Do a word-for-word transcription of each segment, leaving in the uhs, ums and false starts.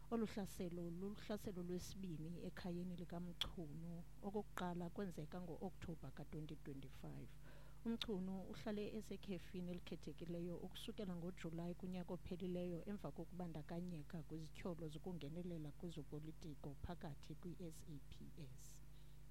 Olu hlaselo luluhlaselo lwesibini ekhayeni likaMchunu, okokuqala kwenzeka ngo-Okthobha ka twenty twenty-five. UMchunu uhlale esekhefini elikhethekileyo ukusukela ngoJulayi kunyaka ophelileyo emva kokubandakanyeka kwizityholo zokungenelela kwezopolitiko phakathi kwi-S A P S.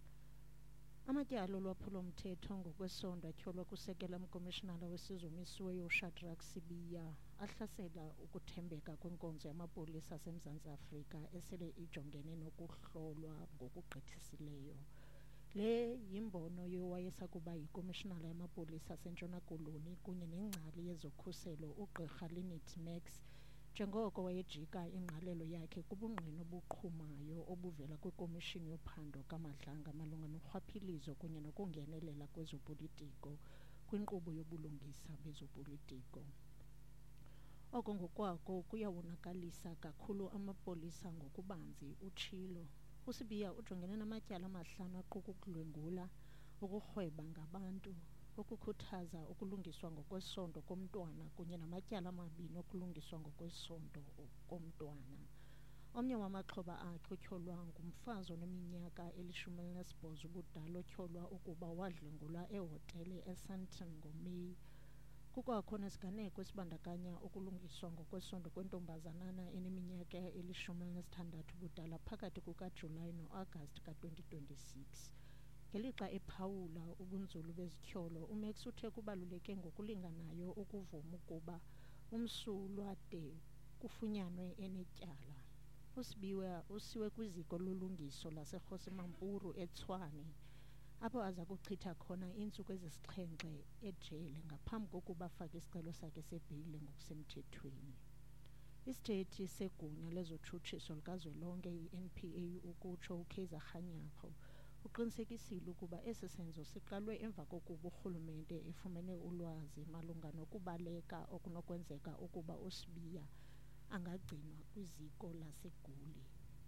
Amatyalo lwaphulomthetho ngokwesondo atyholwa kusekela umkomishinala wesizwe omisiweyo uShadrack Sibiya ahlasela ukuthembeka kwenkonzo yamapolisa aseMzantsi Afrika esele ijongene nokuhlolwa ngokugqithisileyo. Le yimbono yowayesakuba yikomishinala yamapolisa aseNtshona Koloni kunye nengcali yezokhuselo uGqirha Lynette Max njengoko wayejika ingqalelo yakhe kubungqina obuqhumayo obuvela kwikomishini yophando kaMadlanga malunga norhwaphilizo kunye nokungenelela kwezopolitiko kwinkqubo yobulungisa bezopolitiko. Oko ngokwako kuyawonakalisa kakhulu amapolisa ngokubanzi, utshilo. USibiya ujongene namatyala amahlanu aquka ukudlwengula, ukurhweba ngabantu, ukukhuthaza ukulungiswa ngokwesondo komntwana kunye namatyala amabini okulungiswa ngokwesondo komntwana. Omnye wamaxhoba akhe otyholwa ngumfazi oneminyaka elishumi elinesibhozo ubudala otyholwa ukuba wadlwengulwa ehotele eSandton ngoMeyi. Kukwakho nesiganeko esibandakanya ukulungiswa ngokwesondo kwentombazanana eneminyaka elishumi elinesithandathu ubudala phakathi kukaJulayi no-Agasti ka twenty twenty-six. Ngelixa ephawula ubunzulu bezityholo, uMax uthe kubaluleke ngokulinganayo ukuvuma ukuba umsulwa de kufunyanwe enetyala. USibiya usiwe kwiziko lolungiso laseGosimampuru eTshwane, apho aza kuchitha khona iintsuku ezisixhenxe ejele ngaphambi kokuba afake isicelo sakhe sebheyile ngokusemthethweni. Isithethi segunya lezotshutshiso likazwelonke i-N P A ukutsho uKaiser Kganyapho uqinisekisile ukuba esi senzo siqalwe emva kokuba urhulumente efumene ulwazi malunga nokubaleka okunokwenzeka ukuba uSibiya angagcinwa kwiziko laseGoli.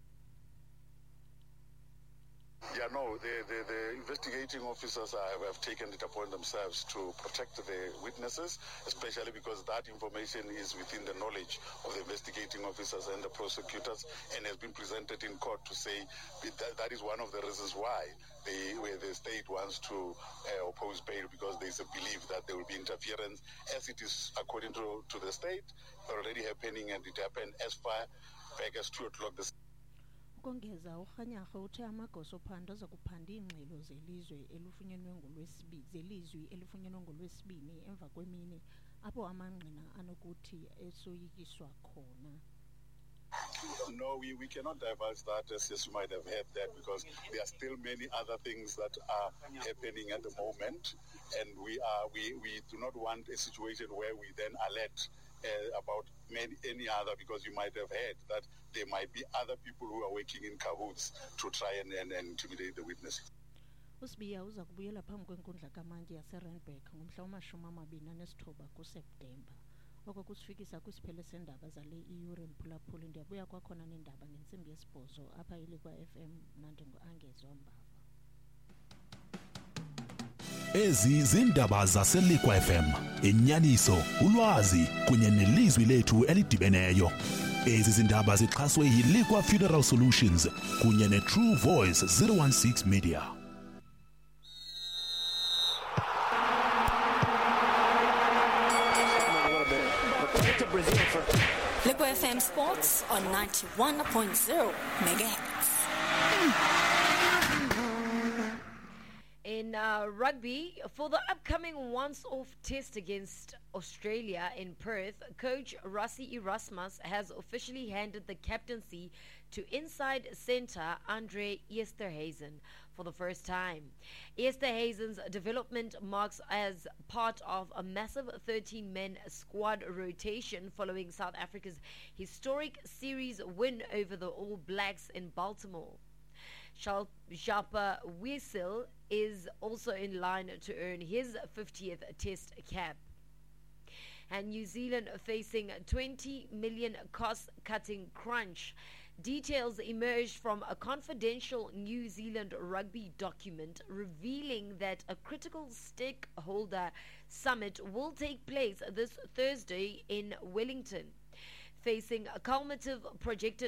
Yeah, no, the, the, the investigating officers have, have taken it upon themselves to protect the witnesses, especially because that information is within the knowledge of the investigating officers and the prosecutors and has been presented in court to say that, that is one of the reasons why they, where the state wants to uh, oppose bail, because there is a belief that there will be interference, as it is according to, to the state already happening, and it happened as far back as two o'clock this Ukongeza, uRhanyarha uthe amagosa ophando aza kuphanda iingxelo zelizwe elifunyenwe ngolwesibini zelizwi elifunyenwe ngolwesibini emva kwemini apho amangqina anokuthi esoyikiswa khona. No, we, we cannot divulge that, as, as you might have heard that, because there are still many other things that are happening at the moment, and we are we, we do not want a situation where we then alert uh, about many, any other, because you might have heard that there might be other people who are working in cahoots to try and, and, and intimidate the witnesses. USibiya uza kubuyela phambi kwenkundla kamantyi yaseRandburg ngomhla wamashumi amabini anesithoba kuSeptemba. Oko kusifikisa kwisiphelo seendaba zale iyure mphulaphuli. Ndiyabuya kwakhona neendaba ngentsimbi yesibhozo apha iLikwa F M. Mna ndingu-Angezwa Mbava. Ezi zindaba zaseLikwa F M, inyaniso, ulwazi kunye nelizwi lethu elidibeneyo. Ezi zindaba zixhaswe yiLikwa Funeral Solutions kunye neTrue Voice zero one six Media. Likwa F M Sports on ninety-one point zero megahertz. In uh, rugby, for the upcoming once-off test against Australia in Perth, coach Rassie Erasmus has officially handed the captaincy to inside centre Andre Esterhuizen for the first time. Esterhuizen's development marks as part of a massive thirteen-man squad rotation following South Africa's historic series win over the All Blacks in Baltimore. Sharpa Wiesel is also in line to earn his fiftieth test cap. And New Zealand facing twenty million cost-cutting crunch. Details emerged from a confidential New Zealand rugby document revealing that a critical stakeholder summit will take place this Thursday in Wellington. Facing a cumulative projected